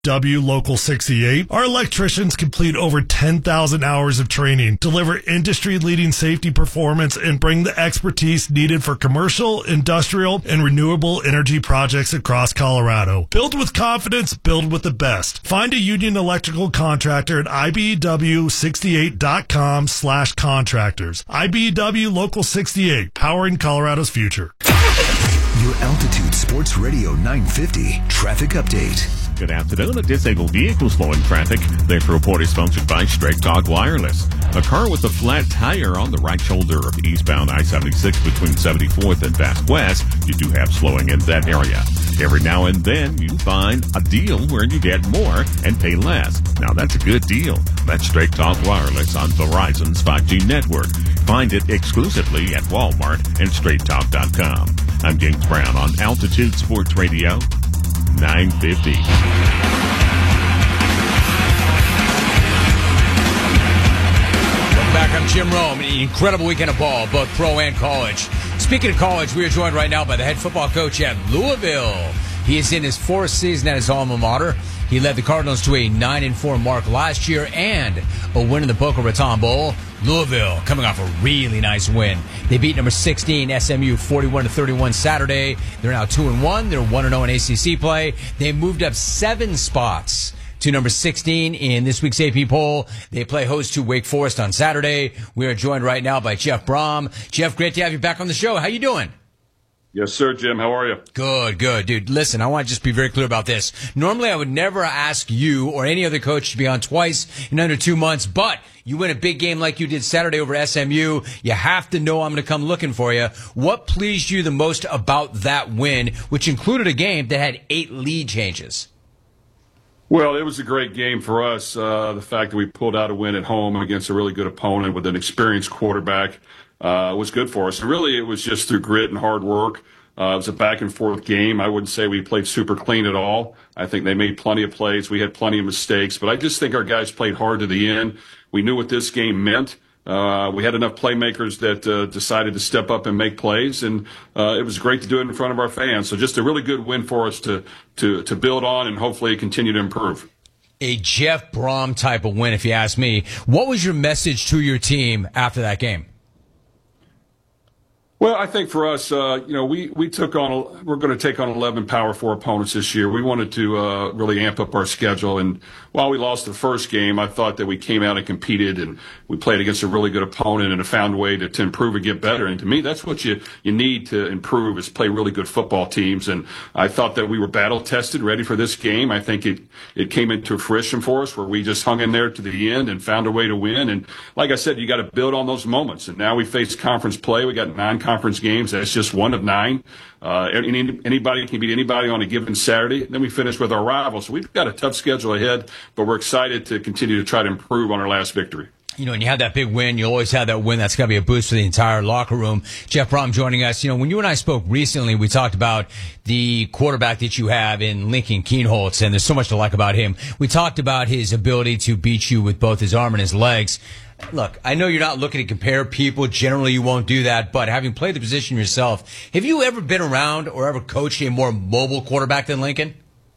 IBEW Local 68, our electricians complete over 10,000 hours of training, deliver industry-leading safety performance, and bring the expertise needed for commercial, industrial, and renewable energy projects across Colorado. Build with confidence, build with the best. Find a Union Electrical contractor at IBEW68.com/contractors. IBEW Local 68, powering Colorado's future. Your Altitude Sports Radio 950 traffic update. Good afternoon. A disabled vehicle slowing traffic. This report is sponsored by Straight Talk Wireless. A car with a flat tire on the right shoulder of eastbound I-76 between 74th and Vasquez. You do have slowing in that area. Every now and then you find a deal where you get more and pay less. Now that's a good deal. That's Straight Talk Wireless on Verizon's 5G network. Find it exclusively at Walmart and StraightTalk.com. I'm James Brown on Altitude Sports Radio 950. Welcome back. I'm Jim Rome. An incredible weekend of ball, both pro and college. Speaking of college, we are joined right now by the head football coach at Louisville. He is in his fourth season at his alma mater. He led the Cardinals to a 9-4 mark last year and a win in the Boca Raton Bowl. Louisville coming off a really nice win. They beat number 16 SMU 41-31 Saturday. They're now 2-1. They're 1-0 in ACC play. They moved up 7 spots to number 16 in this week's AP poll. They play host to Wake Forest on Saturday. We are joined right now by Jeff Brom. Jeff, great to have you back on the show. How you doing? Yes, sir, Jim. How are you? Good. Dude, listen, I want to just be very clear about this. Normally, I would never ask you or any other coach to be on twice in under 2 months, but you win a big game like you did Saturday over SMU. You have to know I'm going to come looking for you. What pleased you the most about that win, which included a game that had 8 lead changes? Well, it was a great game for us. The fact that we pulled out a win at home against a really good opponent with an experienced quarterback was good for us. And really, it was just through grit and hard work. It was a back-and-forth game. I wouldn't say we played super clean at all. I think they made plenty of plays. We had plenty of mistakes. But I just think our guys played hard to the end. We knew what this game meant. We had enough playmakers that decided to step up and make plays, and it was great to do it in front of our fans. So just a really good win for us to build on and hopefully continue to improve. A Jeff Brom type of win, if you ask me. What was your message to your team after that game? Well, I think for us, we took on, we're going to take on 11 Power 4 opponents this year. We wanted to really amp up our schedule. And while we lost the first game, I thought that we came out and competed and we played against a really good opponent and found a way to improve and get better. And to me, that's what you need to improve is play really good football teams. And I thought that we were battle tested, ready for this game. I think it came into fruition for us where we just hung in there to the end and found a way to win. And like I said, you got to build on those moments. And now we face conference play. We got 9 conference games. That's just one of 9. Anybody can beat anybody on a given Saturday. Then we finish with our rivals. So we've got a tough schedule ahead, but we're excited to continue to try to improve on our last victory. You know, and you have that big win. You always have that win. That's got to be a boost for the entire locker room. Jeff Brom joining us. You know, when you and I spoke recently, we talked about the quarterback that you have in Lincoln Kienholz, and there's so much to like about him. We talked about his ability to beat you with both his arm and his legs. Look, I know you're not looking to compare people. Generally, you won't do that. But having played the position yourself, have you ever been around or ever coached a more mobile quarterback than Lincoln?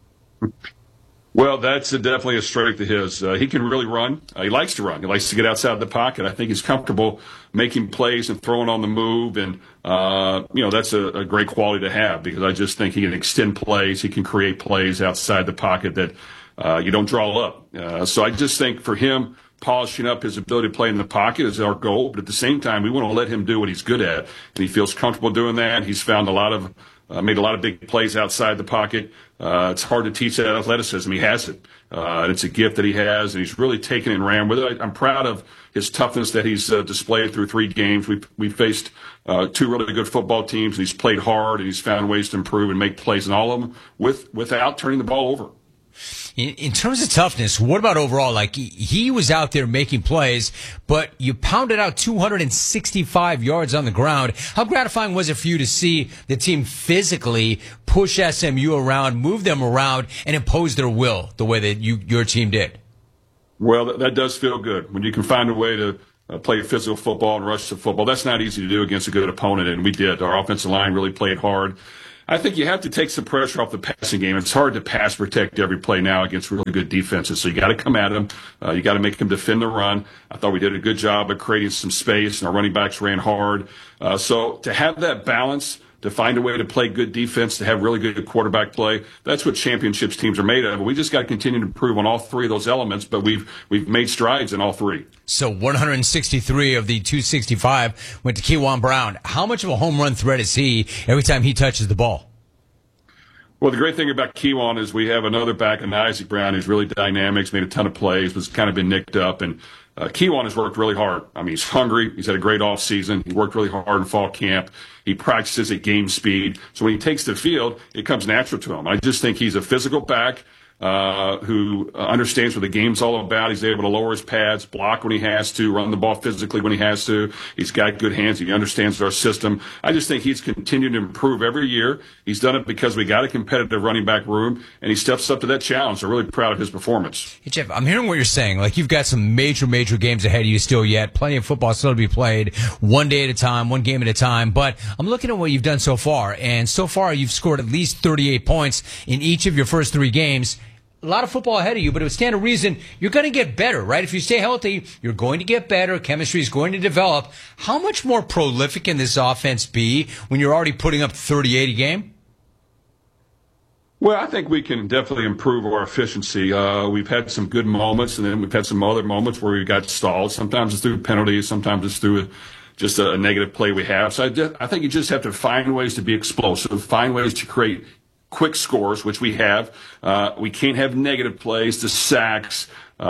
Well, that's definitely a strength of his. He can really run. He likes to run. He likes to get outside the pocket. I think he's comfortable making plays and throwing on the move. And, that's a great quality to have because I just think he can extend plays. He can create plays outside the pocket that you don't draw up. So I just think for him, polishing up his ability to play in the pocket is our goal. But at the same time, we want to let him do what he's good at. And he feels comfortable doing that. He's found made a lot of big plays outside the pocket. It's hard to teach that athleticism. He has it. And it's a gift that he has, and he's really taken it and ran with it. I'm proud of his toughness that he's displayed through 3 games. We faced 2 really good football teams, and he's played hard, and he's found ways to improve and make plays in all of them without turning the ball over. In terms of toughness, what about overall? Like, he was out there making plays, but you pounded out 265 yards on the ground. How gratifying was it for you to see the team physically push SMU around, move them around, and impose their will the way that your team did? Well, that does feel good. When you can find a way to play physical football and rush the football, that's not easy to do against a good opponent, and we did. Our offensive line really played hard. I think you have to take some pressure off the passing game. It's hard to pass protect every play now against really good defenses. So you got to come at them. You got to make them defend the run. I thought we did a good job of creating some space, and our running backs ran hard. So to have that balance, to find a way to play good defense, to have really good quarterback play, that's what championships teams are made of. We just got to continue to improve on all three of those elements, but we've made strides in all three. So 163 of the 265 went to Kewan Brown. How much of a home run threat is he every time he touches the ball? Well, the great thing about Kewan is we have another back in Isaac Brown who's really dynamic, made a ton of plays, was kind of been nicked up. And Kewan has worked really hard. I mean, he's hungry. He's had a great off season. He worked really hard in fall camp. He practices at game speed. So when he takes the field, it comes natural to him. I just think he's a physical back who understands what the game's all about. He's able to lower his pads, block when he has to, run the ball physically when he has to. He's got good hands. He understands our system. I just think he's continued to improve every year. He's done it because we got a competitive running back room, and he steps up to that challenge. I'm really proud of his performance. Hey, Jeff, I'm hearing what you're saying. Like, you've got some major games ahead of you still yet. Plenty of football still to be played, one day at a time, one game at a time. But I'm looking at what you've done so far, and so far you've scored at least 38 points in each of your first 3 games. A lot of football ahead of you, but it would stand to reason you're going to get better, right? If you stay healthy, you're going to get better. Chemistry is going to develop. How much more prolific can this offense be when you're already putting up 38 a game? Well, I think we can definitely improve our efficiency. We've had some good moments, and then we've had some other moments where we got stalled. Sometimes it's through penalties. Sometimes it's through just a negative play we have. So I think you just have to find ways to be explosive, find ways to create quick scores, which we have. We can't have negative plays, the sacks,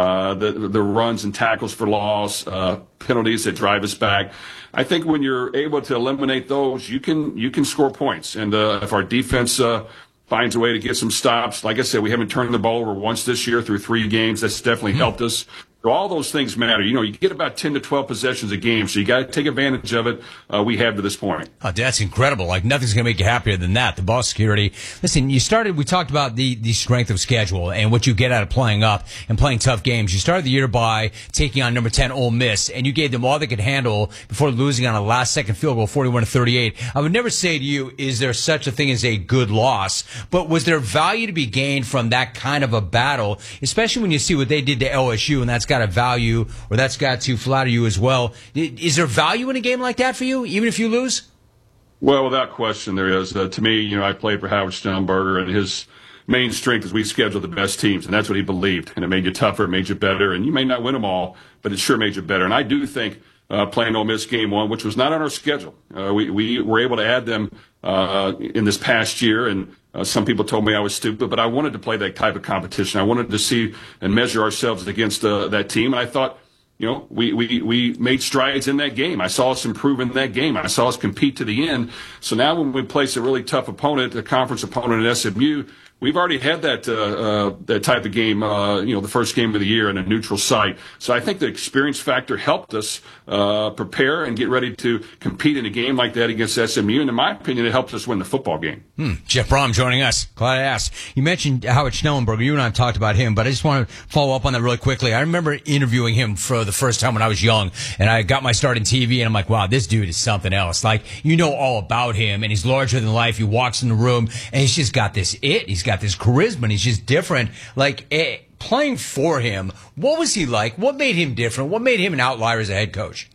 the runs and tackles for loss, penalties that drive us back. I think when you're able to eliminate those, you can score points. And if our defense finds a way to get some stops, like I said, we haven't turned the ball over once this year through 3 games. That's definitely helped us. So all those things matter. You know, you get about 10 to 12 possessions a game, so you got to take advantage of it. We have to this point. Oh, that's incredible. Like, nothing's going to make you happier than that. The ball security. Listen, we talked about the strength of schedule and what you get out of playing up and playing tough games. You started the year by taking on number 10 Ole Miss, and you gave them all they could handle before losing on a last-second field goal, 41-38. I would never say to you, is there such a thing as a good loss? But was there value to be gained from that kind of a battle, especially when you see what they did to LSU, and that's got to value, or that's got to flatter you as well. Is there value in a game like that for you, even if you lose? Well, without question, there is. To me, you know, I played for Howard Schnellenberger, and his main strength is we schedule the best teams, and that's what he believed. And it made you tougher, it made you better, and you may not win them all, but it sure made you better. And I do think playing Ole Miss game 1, which was not on our schedule, we were able to add them in this past year, and some people told me I was stupid, but I wanted to play that type of competition. I wanted to see and measure ourselves against that team, and I thought, you know, we made strides in that game. I saw us improve in that game. I saw us compete to the end. So now when we place a really tough opponent, a conference opponent at SMU, we've already had that type of game, the first game of the year in a neutral site. So I think the experience factor helped us prepare and get ready to compete in a game like that against SMU. And in my opinion, it helped us win the football game. Jeff Brom joining us. Glad I asked. You mentioned Howard Schnellenberger. You and I have talked about him, but I just want to follow up on that really quickly. I remember interviewing him for the first time when I was young, and I got my start in TV, and I'm like, wow, this dude is something else. Like, you know all about him, and he's larger than life. He walks in the room, and he's just got this it. He's got this charisma, and he's just different. Like, playing for him, what was he like? What made him different? What made him an outlier as a head coach?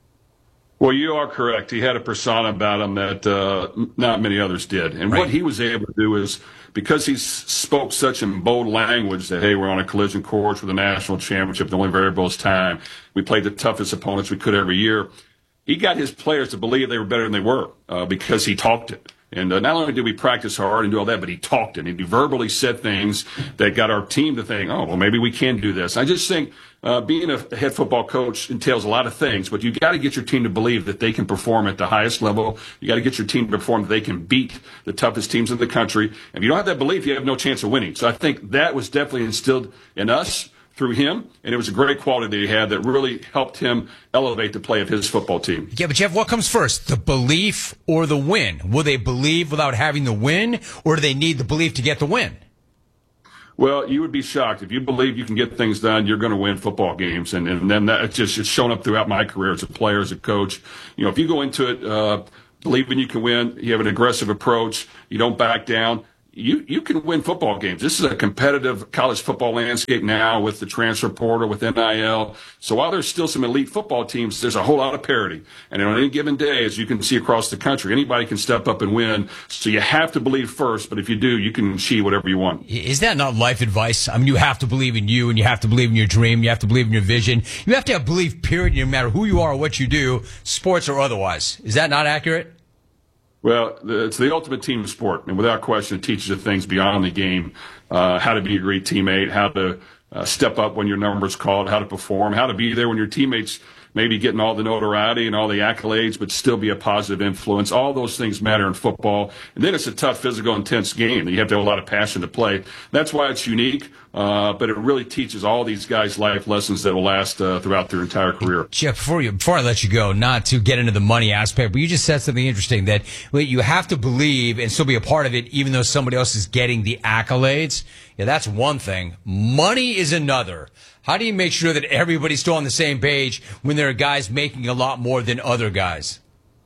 Well, you are correct. He had a persona about him that not many others did. And Right. what he was able to do is, because he spoke such in bold language that, hey, we're on a collision course with a national championship, the only variable is time. We played the toughest opponents we could every year. He got his players to believe they were better than they were because he talked it. And not only did we practice hard and do all that, but he talked it. And he verbally said things that got our team to think, oh, well, maybe we can do this. I just think being a head football coach entails a lot of things, but you got to get your team to believe that they can perform at the highest level. You got to get your team to perform that they can beat the toughest teams in the country. And if you don't have that belief, you have no chance of winning. So I think that was definitely instilled in us through him, and it was a great quality that he had that really helped him elevate the play of his football team. Yeah, but Jeff, what comes first, the belief or the win? Will they believe without having the win, or do they need the belief to get the win? Well, you would be shocked. If you believe you can get things done, you're going to win football games. And then that it's shown up throughout my career as a player, as a coach. You know, if you go into it believe in you can win, you have an aggressive approach, you don't back down, you can win football games. This is a competitive college football landscape now with the transfer portal, with NIL. So while there's still some elite football teams, there's a whole lot of parity. And on any given day, as you can see across the country, anybody can step up and win. So you have to believe first, but if you do, you can achieve whatever you want. Is that not life advice? I mean, you have to believe in you, and you have to believe in your dream. You have to believe in your vision. You have to have belief, period, no matter who you are or what you do, sports or otherwise. Is that not accurate? Well, it's the ultimate team sport, and without question, it teaches you things beyond the game, how to be a great teammate, how to step up when your number's called, how to perform, how to be there when your teammates maybe getting all the notoriety and all the accolades, but still be a positive influence. All those things matter in football. And then it's a tough, physical, intense game. You have to have a lot of passion to play. That's why it's unique, but it really teaches all these guys life lessons that will last throughout their entire career. Jeff, before I let you go, not to get into the money aspect, but you just said something interesting, that you have to believe and still be a part of it even though somebody else is getting the accolades. Yeah, that's one thing. Money is another. How do you make sure that everybody's still on the same page when there are guys making a lot more than other guys?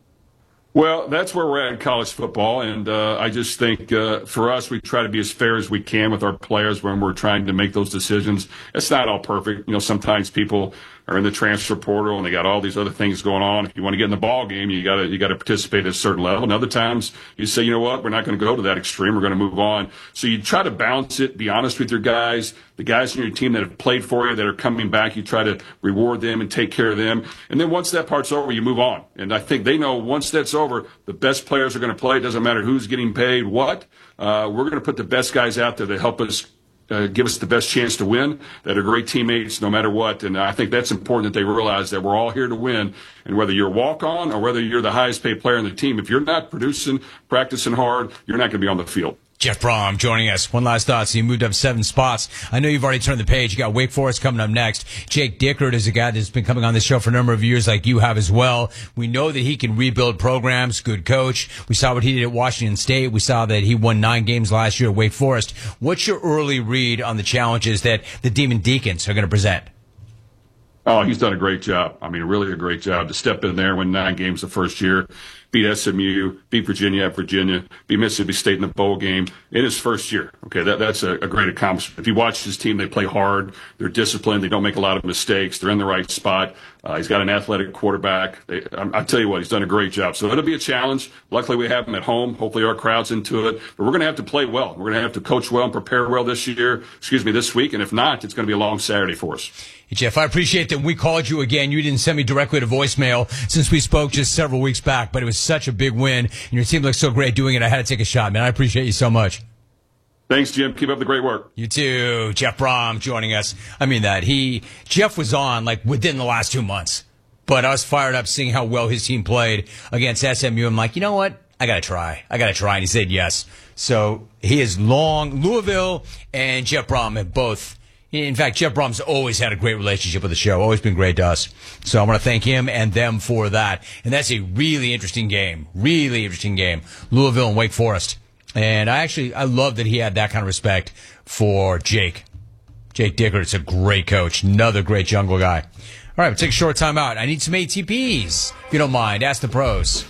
Well, that's where we're at in college football, and I just think for us, we try to be as fair as we can with our players when we're trying to make those decisions. It's not all perfect. You know, sometimes people are in the transfer portal and they got all these other things going on. If you want to get in the ball game, you got to participate at a certain level. And other times you say, you know what, we're not going to go to that extreme. We're going to move on. So you try to balance it, be honest with your guys, the guys in your team that have played for you, that are coming back. You try to reward them and take care of them. And then once that part's over, you move on. And I think they know once that's over, the best players are going to play. It doesn't matter who's getting paid what. We're going to put the best guys out there to help us give us the best chance to win, that are great teammates no matter what. And I think that's important that they realize that we're all here to win. And whether you're a walk-on or whether you're the highest paid player on the team, if you're not producing, practicing hard, you're not going to be on the field. Jeff Brohm joining us. One last thought. So you moved up 7 spots. I know you've already turned the page. You got Wake Forest coming up next. Jake Dickert is a guy that's been coming on this show for a number of years like you have as well. We know that he can rebuild programs, good coach. We saw what he did at Washington State. We saw that he won 9 games last year at Wake Forest. What's your early read on the challenges that the Demon Deacons are going to present? Oh, he's done a great job. I mean, really a great job to step in there, win 9 games the first year, beat SMU, beat Virginia at Virginia, beat Mississippi State in the bowl game in his first year. Okay, that's a great accomplishment. If you watch his team, they play hard, they're disciplined, they don't make a lot of mistakes, they're in the right spot. He's got an athletic quarterback. I tell you what, he's done a great job. So it'll be a challenge. Luckily, we have him at home. Hopefully, our crowd's into it. But we're going to have to play well. We're going to have to coach well and prepare well this week. And if not, it's going to be a long Saturday for us. Hey, Jeff, I appreciate that we called you again. You didn't send me directly to voicemail since we spoke just several weeks back, but it was such a big win, and your team looks so great doing it. I had to take a shot, man. I appreciate you so much. Thanks, Jim. Keep up the great work. You too. Jeff Brohm joining us. I mean that. Jeff was on like within the last 2 months, but I was fired up seeing how well his team played against SMU. I'm like, you know what? I got to try. And he said yes. So he is Louisville and Jeff Brohm have both. In fact, Jeff Brom's always had a great relationship with the show, always been great to us. So I want to thank him and them for that. And that's a really interesting game. Louisville and Wake Forest. And I love that he had that kind of respect for Jake Dickert. It's a great coach. Another great jungle guy. All right, we'll take a short time out. I need some ATPs, if you don't mind. Ask the pros.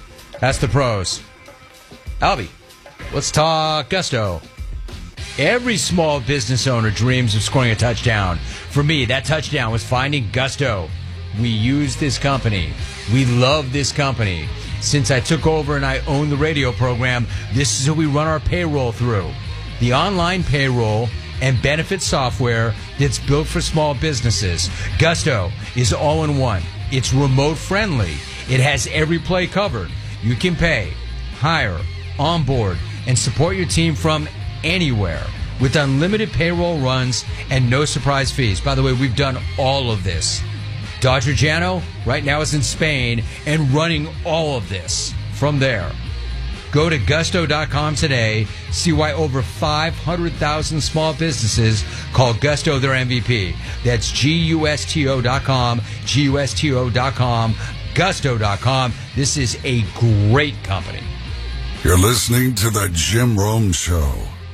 Albie, let's talk Gusto. Every small business owner dreams of scoring a touchdown. For me, that touchdown was finding Gusto. We use this company. We love this company. Since I took over and I own the radio program, this is who we run our payroll through. The online payroll and benefit software that's built for small businesses. Gusto is all-in-one. It's remote-friendly. It has every play covered. You can pay, hire, onboard, and support your team from anywhere with unlimited payroll runs and no surprise fees. By the way, we've done all of this. Dodger Jano right now is in Spain and running all of this from there. Go to gusto.com today. See why over 500,000 small businesses call Gusto their MVP. That's gusto.com, gusto.com, gusto.com. This is a great company. You're listening to the Jim Rome Show.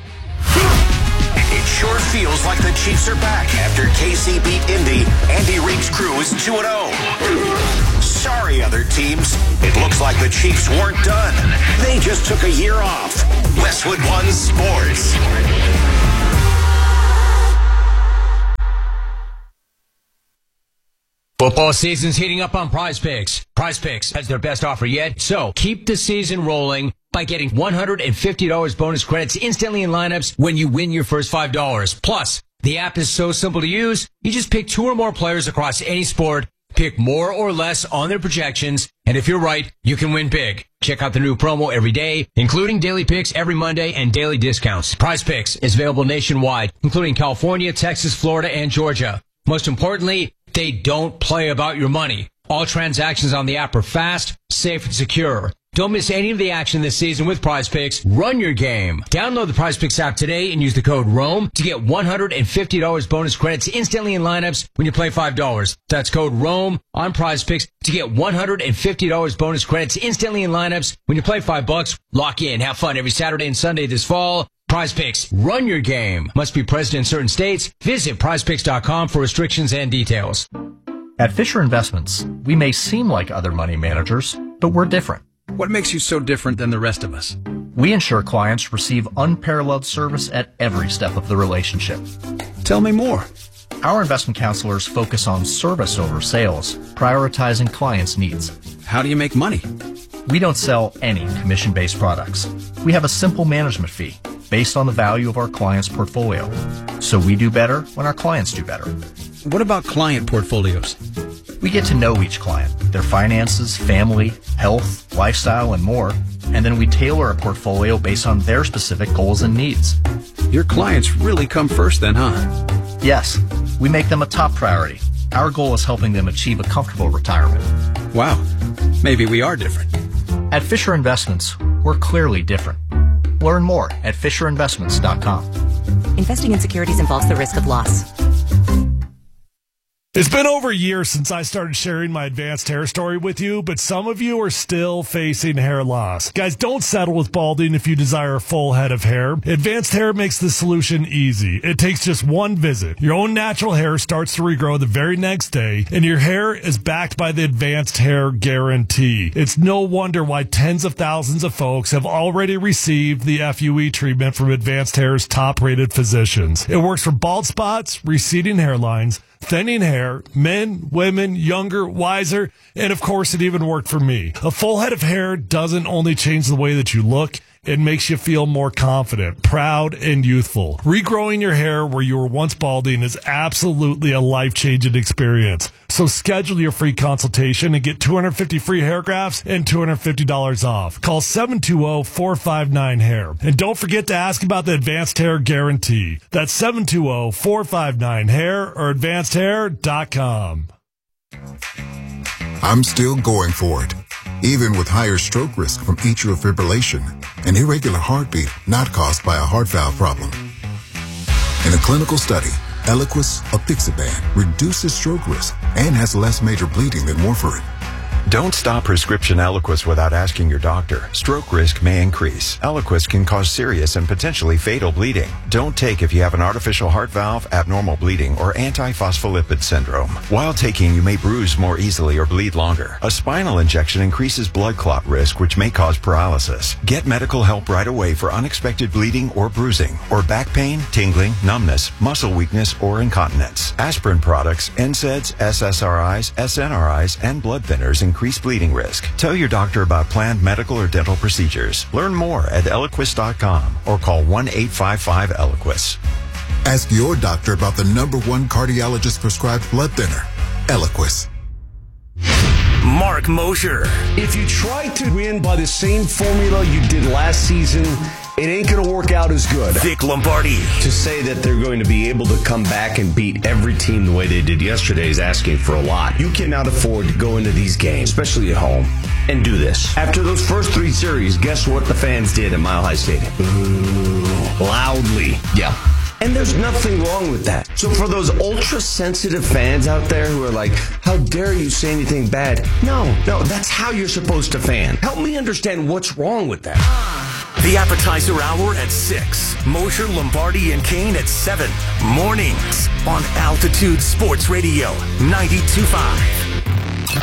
It sure feels like the Chiefs are back after KC beat Indy. Andy Reid's crew is 2-0. Sorry, other teams. It looks like the Chiefs weren't done. They just took a year off. Westwood One Sports. Football season's heating up on Prize Picks. Prize Picks has their best offer yet, so keep the season rolling by getting $150 bonus credits instantly in lineups when you win your first $5. Plus, the app is so simple to use, you just pick 2 or more players across any sport, pick more or less on their projections, and if you're right, you can win big. Check out the new promo every day, including daily picks every Monday and daily discounts. Prize Picks is available nationwide, including California, Texas, Florida, and Georgia. Most importantly, they don't play about your money. All transactions on the app are fast, safe, and secure. Don't miss any of the action this season with Prize Picks. Run your game. Download the Prize Picks app today and use the code ROAM to get $150 bonus credits instantly in lineups when you play $5. That's code ROAM on Prize Picks to get $150 bonus credits instantly in lineups when you play $5. Lock in. Have fun every Saturday and Sunday this fall. Prize Picks. Run your game. Must be present in certain states. Visit prizepicks.com for restrictions and details. At Fisher Investments, we may seem like other money managers, but we're different. What makes you so different than the rest of us? We ensure clients receive unparalleled service at every step of the relationship. Tell me more. Our investment counselors focus on service over sales, prioritizing clients' needs. How do you make money? We don't sell any commission-based products. We have a simple management fee based on the value of our client's portfolio. So we do better when our clients do better. What about client portfolios? We get to know each client, their finances, family, health, lifestyle, and more, and then we tailor a portfolio based on their specific goals and needs. Your clients really come first then, huh? Yes, we make them a top priority. Our goal is helping them achieve a comfortable retirement. Wow, maybe we are different. At Fisher Investments, we're clearly different. Learn more at FisherInvestments.com. Investing in securities involves the risk of loss. It's been over a year since I started sharing my advanced hair story with you, but some of you are still facing hair loss. Guys, don't settle with balding if you desire a full head of hair. Advanced Hair makes the solution easy. It takes just one visit. Your own natural hair starts to regrow the very next day, and your hair is backed by the Advanced Hair Guarantee. It's no wonder why tens of thousands of folks have already received the FUE treatment from Advanced Hair's top-rated physicians. It works for bald spots, receding hairlines, thinning hair, men, women, younger, wiser, and of course it even worked for me. A full head of hair doesn't only change the way that you look, it makes you feel more confident, proud, and youthful. Regrowing your hair where you were once balding is absolutely a life-changing experience. So schedule your free consultation and get 250 free hair grafts and $250 off. Call 720-459-HAIR. And don't forget to ask about the Advanced Hair Guarantee. That's 720-459-HAIR or advancedhair.com. I'm still going for it, even with higher stroke risk from atrial fibrillation, an irregular heartbeat not caused by a heart valve problem. In a clinical study, Eliquis apixaban reduces stroke risk and has less major bleeding than warfarin. Don't stop prescription Eliquis without asking your doctor. Stroke risk may increase. Eliquis can cause serious and potentially fatal bleeding. Don't take if you have an artificial heart valve, abnormal bleeding, or antiphospholipid syndrome. While taking, you may bruise more easily or bleed longer. A spinal injection increases blood clot risk, which may cause paralysis. Get medical help right away for unexpected bleeding or bruising, or back pain, tingling, numbness, muscle weakness, or incontinence. Aspirin products, NSAIDs, SSRIs, SNRIs, and blood thinners increase bleeding risk. Tell your doctor about planned medical or dental procedures. Learn more at Eliquis.com or call 1-855-ELIQUIS. Ask your doctor about the #1 cardiologist prescribed blood thinner, Eliquis. Mark Mosher. If you try to win by the same formula you did last season, it ain't going to work out as good. Vic Lombardi. To say that they're going to be able to come back and beat every team the way they did yesterday is asking for a lot. You cannot afford to go into these games, especially at home, and do this. After those first 3 series, guess what the fans did at Mile High Stadium? Boo. Loudly. Yeah. And there's nothing wrong with that. So for those ultra-sensitive fans out there who are like, how dare you say anything bad? No, that's how you're supposed to fan. Help me understand what's wrong with that. The Appetizer Hour at 6. Mosher, Lombardi, and Kane at 7. Mornings on Altitude Sports Radio 92.5.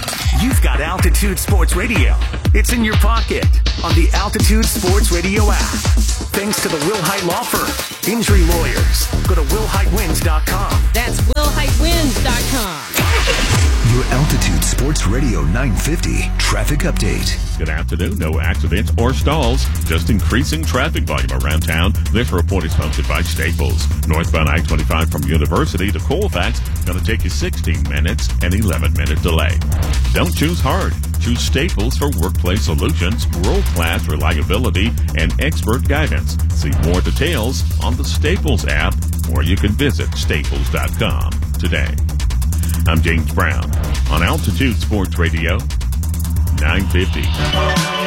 You've got Altitude Sports Radio. It's in your pocket on the Altitude Sports Radio app. Thanks to the Wilhite Law Firm. Injury lawyers. Go to WilhiteWins.com. That's WilhiteWins.com. Your Altitude Sports Radio 950 traffic update. Good afternoon. No accidents or stalls. Just increasing traffic volume around town. This report is sponsored by Staples. Northbound I-25 from University to Colfax. Going to take you 16 minutes and 11-minute delay. Don't choose hard. Choose Staples for workplace solutions, world-class reliability, and expert guidance. See more details on the Staples app, or you can visit staples.com today. I'm James Brown on Altitude Sports Radio 950.